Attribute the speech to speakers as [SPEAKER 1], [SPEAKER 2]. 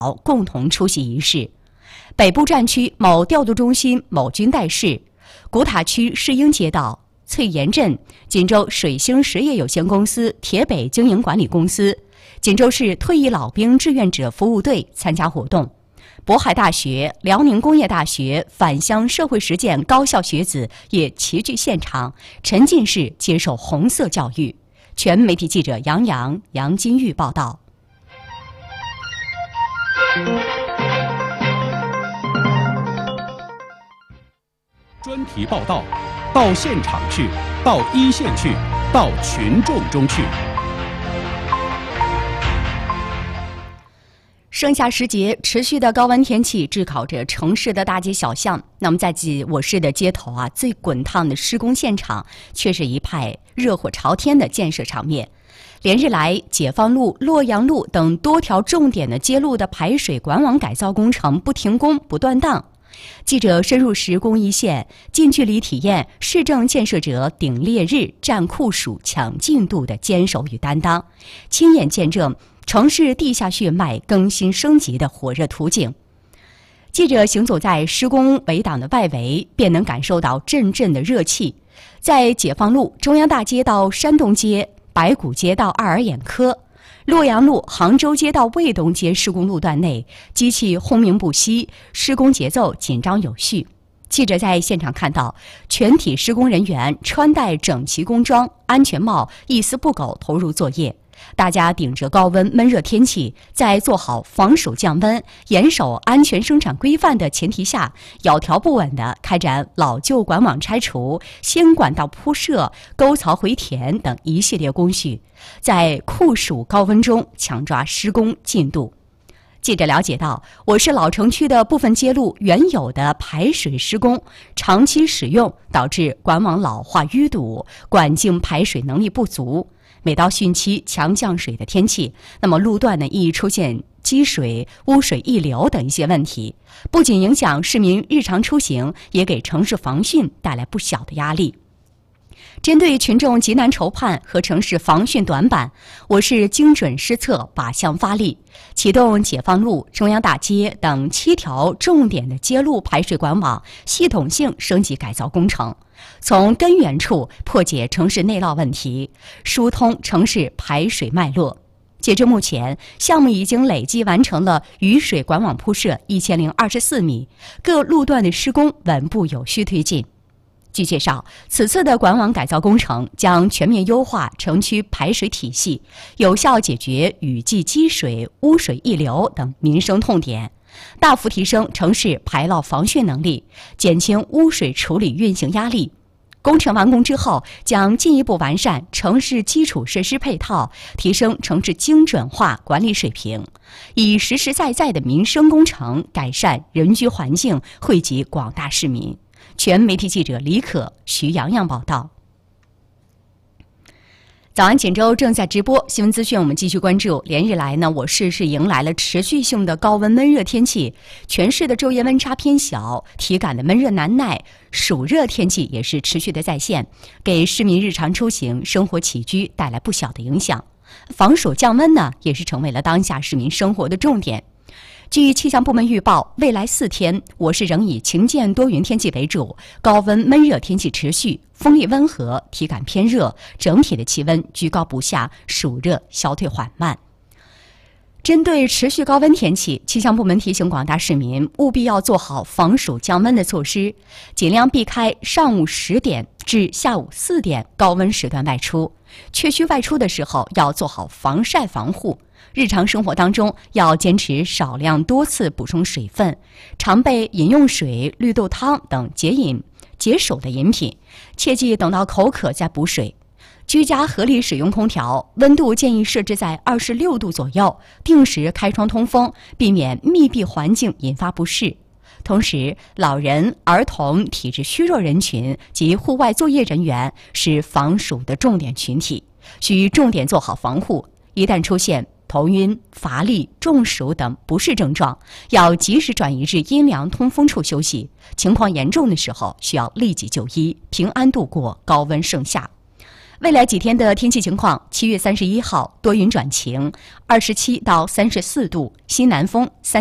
[SPEAKER 1] 共同出席仪式。北部战区某调度中心某军代室、古塔区世英街道、翠岩镇、锦州水星实业有限公司铁北经营管理公司、锦州市退役老兵志愿者服务队参加活动。渤海大学、辽宁工业大学返乡社会实践高校学子也齐聚现场，沉浸式接受红色教育。全媒体记者杨洋、杨金玉报道。
[SPEAKER 2] 专题报道，到现场去，到一线去，到群众中去。
[SPEAKER 1] 盛夏时节，持续的高温天气炙烤着城市的大街小巷。那么在我市的街头最滚烫的施工现场，却是一派热火朝天的建设场面。连日来，解放路、洛阳路等多条重点的街路的排水管网改造工程不停工、不断档。记者深入施工一线，近距离体验市政建设者顶烈日、战酷暑、抢进度的坚守与担当，亲眼见证城市地下血脉更新升级的火热图景。记者行走在施工围挡的外围，便能感受到阵阵的热气。在解放路、中央大街到山东街、白骨街到二耳眼科、洛阳路、杭州街到卫东街施工路段内，机器轰鸣不息，施工节奏紧张有序。记者在现场看到，全体施工人员穿戴整齐工装，安全帽一丝不苟投入作业。大家顶着高温闷热天气，在做好防暑降温、严守安全生产规范的前提下，窈窕不稳地开展老旧管网拆除、新管道铺设、沟槽回填等一系列工序，在酷暑高温中抢抓施工进度。记者了解到，我市老城区的部分街路原有的排水施工长期使用，导致管网老化淤堵，管径排水能力不足。每到汛期强降水的天气，那么路段呢易出现积水、污水溢流等一些问题，不仅影响市民日常出行，也给城市防汛带来不小的压力。针对群众急难愁盼和城市防汛短板，我市精准施策，靶向发力，启动解放路、中央大街等7条重点的街路排水管网系统性升级改造工程，从根源处破解城市内涝问题，疏通城市排水脉络。截至目前，项目已经累计完成了雨水管网铺设1024米，各路段的施工稳步有序推进。据介绍，此次的管网改造工程将全面优化城区排水体系，有效解决雨季积水、污水溢流等民生痛点，大幅提升城市排涝防汛能力，减轻污水处理运行压力。工程完工之后，将进一步完善城市基础设施配套，提升城市精准化管理水平，以实实在在的民生工程改善人居环境，惠及广大市民。全媒体记者李可、徐洋洋报道。早安锦州正在直播新闻资讯，我们继续关注。连日来呢，我市是迎来了持续性的高温闷热天气，全市的昼夜温差偏小，体感的闷热难耐，暑热天气也是持续的在线，给市民日常出行、生活起居带来不小的影响。防暑降温呢，也是成为了当下市民生活的重点。据气象部门预报，未来4天，我市仍以晴间多云天气为主，高温闷热天气持续，风力温和，体感偏热，整体的气温居高不下，暑热消退缓慢。针对持续高温天气，气象部门提醒广大市民务必要做好防暑降温的措施，尽量避开上午10点至下午4点高温时段外出，确需外出的时候要做好防晒防护。日常生活当中要坚持少量多次补充水分，常备饮用水、绿豆汤等解饮解暑的饮品，切忌等到口渴再补水。居家合理使用空调，温度建议设置在26度左右，定时开窗通风，避免密闭环境引发不适。同时，老人、儿童、体质虚弱人群及户外作业人员是防暑的重点群体，需重点做好防护。一旦出现头晕、乏力、中暑等不适症状，要及时转移至阴凉通风处休息，情况严重的时候需要立即就医，平安度过高温盛夏。 未来几天的天气情况：7月31号多云转晴，27到34度，西南风3